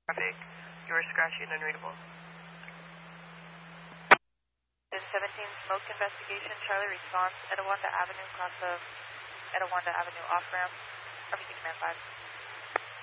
traffic. You are scratchy and unreadable. This 17 smoke investigation. Charlie response. Etiwanda Avenue, cross of Etiwanda Avenue off ramp. RBC Command 5.